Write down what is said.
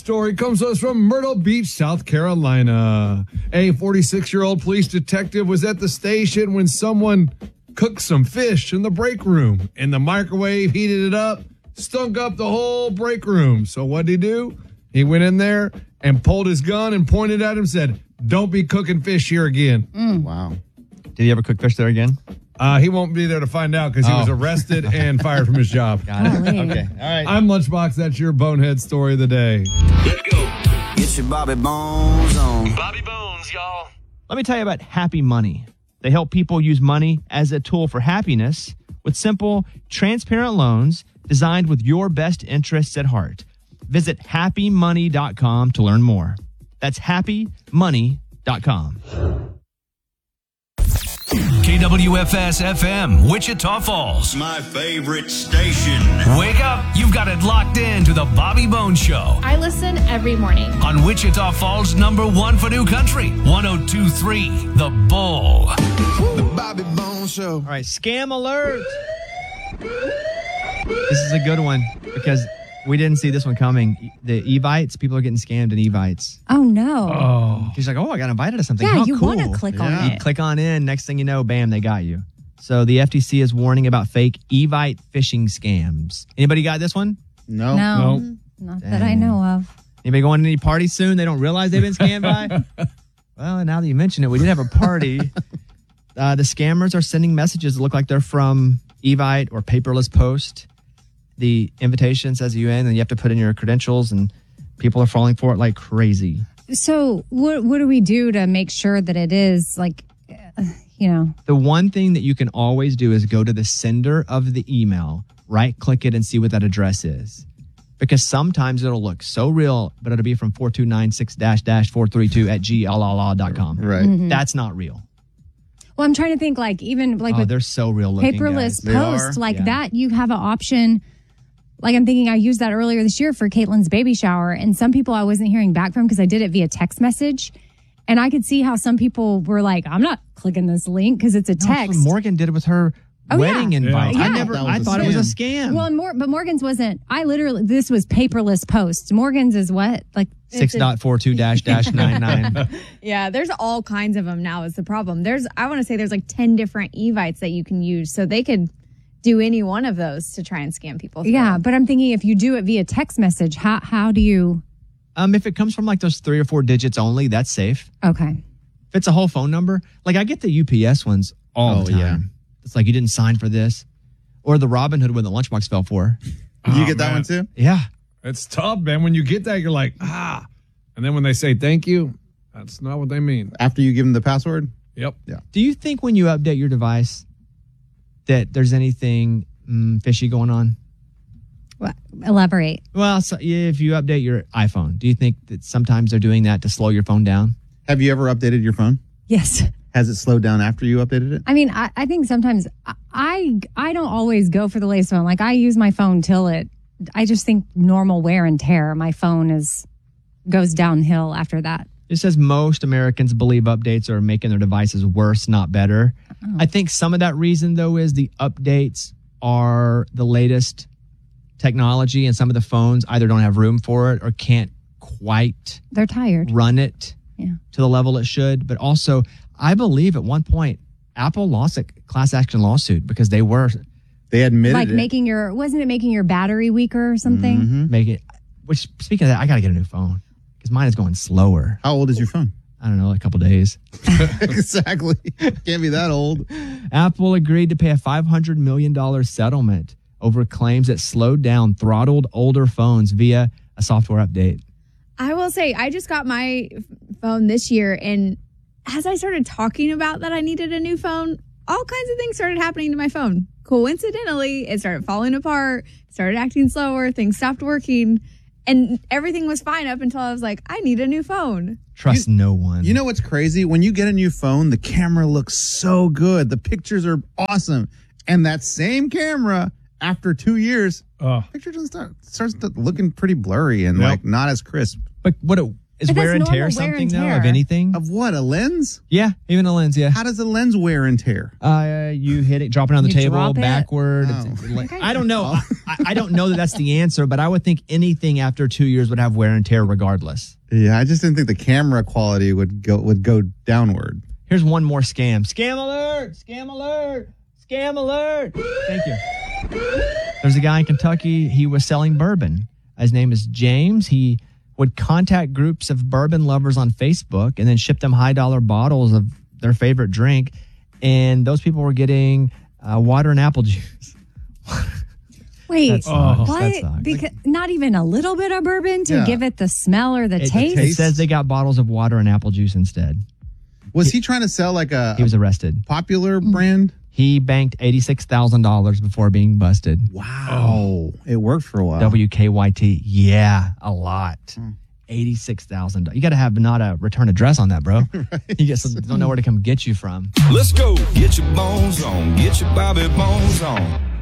story comes to us from Myrtle Beach, South Carolina. A 46-year-old police detective was at the station when someone cooked some fish in the break room. In the microwave, heated it up, stunk up the whole break room. So what did he do? He went in there and pulled his gun and pointed at him and said, "Don't be cooking fish here again." Wow. Did he ever cook fish there again? He won't be there to find out because he was arrested and fired from his job. Got it. Okay. All right. I'm Lunchbox. That's your bonehead story of the day. Let's go. Get your Bobby Bones on. Bobby Bones, y'all. Let me tell you about Happy Money. They help people use money as a tool for happiness with simple, transparent loans designed with your best interests at heart. Visit happymoney.com to learn more. That's happymoney.com. KWFS FM, Wichita Falls. My favorite station. Wake up. You've got it locked in to the Bobby Bones Show I listen every morning. on Wichita Falls' #1 for new country, 102.3 The Bull. The Bobby Bones Show. All right, scam alert. This is a good one because we didn't see this one coming. The Evites, people are getting scammed in Evites. Oh, no. She's like, I got invited to something. Yeah, How you cool. want to click on You it. click on in, next thing you know, bam, they got you. So the FTC is warning about fake Evite phishing scams. Anybody got this one? No. No, not that I know of. Anybody going to any party soon? They don't realize they've been scammed by? Well, now that you mention it, we did have a party. The scammers are sending messages that look like they're from Evite or Paperless Post. The invitation says you in, and you have to put in your credentials, and people are falling for it like crazy. So what do we do to make sure that it is like, The one thing that you can always do is go to the sender of the email, right-click it, and see what that address is. Because sometimes it'll look so real, but it'll be from 4296-432@gll.com. Right. That's not real. well, I'm trying to think like even like with They're so real looking, paperless guys. post like Yeah. that, you have an option. Like I'm thinking I used that earlier this year for Caitlin's baby shower. And some people I wasn't hearing back from because I did it via text message. And I could see how some people were like, I'm not clicking this link because it's a No, text. Morgan did it with her wedding invite. Yeah. I thought it was a scam. Well, but Morgan's wasn't. This was paperless post. Morgan's is what? Like 6.42-99. Yeah, there's all kinds of them now is the problem. I want to say there's like 10 different Evites that you can use. So they could do any one of those to try and scam people. through. Yeah, but I'm thinking if you do it via text message, how do you? If it comes from like those 3 or 4 digits only, that's safe. Okay. If it's a whole phone number, like I get the UPS ones all the time. yeah. It's like you didn't sign for this. Or the Robin Hood one that Lunchbox fell for. You get that one too? Yeah. It's tough, man. When you get that, you're like, And then when they say thank you, that's not what they mean. After you give them the password? Yep. Yeah. Do you think when you update your device that there's anything fishy going on? What? Elaborate. Well, so if you update your iPhone, do you think that sometimes they're doing that to slow your phone down? Have you ever updated your phone? Yes. Has it slowed down after you updated it? I mean, I think sometimes I don't always go for the latest phone. Like I use my phone I just think normal wear and tear. My phone goes downhill after that. It says most Americans believe updates are making their devices worse, not better. Oh. I think some of that reason, though, is the updates are the latest technology, and some of the phones either don't have room for it or can't quite They're tired. run it to the level it should. But also, I believe at one point, Apple lost a class action lawsuit because they admitted like it. wasn't it making your battery weaker or something? Mm-hmm. make it. Which, speaking of that, I got to get a new phone because mine is going slower. How old is your phone? I don't know, a couple days. Exactly. Can't be that old. Apple agreed to pay a $500 million settlement over claims that slowed down throttled older phones via a software update. I will say, I just got my phone this year, and as I started talking about that I needed a new phone, all kinds of things started happening to my phone. Coincidentally, it started falling apart, started acting slower, things stopped working, and everything was fine up until I was like, I need a new phone. Trust no one. You know what's crazy? When you get a new phone, the camera looks so good. The pictures are awesome. And that same camera, after 2 years, picture starts looking pretty blurry and like not as crisp. But Is But that's wear and tear normal wear something, and though, tear. of anything? Of what? A lens? Yeah, even a lens, yeah. How does a lens wear and tear? You hit it, drop it on the You table, drop it? backward. Oh. I don't know. I don't know that that's the answer, but I would think anything after 2 years would have wear and tear regardless. Yeah, I just didn't think the camera quality would go downward. Here's one more scam. Scam alert! Scam alert! Scam alert! Thank you. There's a guy in Kentucky. He was selling bourbon. His name is James. He would contact groups of bourbon lovers on Facebook and then ship them high-dollar bottles of their favorite drink. And those people were getting water and apple juice. Wait, That sucks. what? That sucks. Because not even a little bit of bourbon to Yeah. give it the smell or the It taste? says they got bottles of water and apple juice instead. Was he trying to sell like He was arrested. popular brand? He banked $86,000 before being busted. Wow. It worked for a while. WKYT. Yeah, a lot. $86,000. You got to have not a return address on that, bro. You just don't know where to come get you from. Let's go. Get your bones on. Get your Bobby bones on.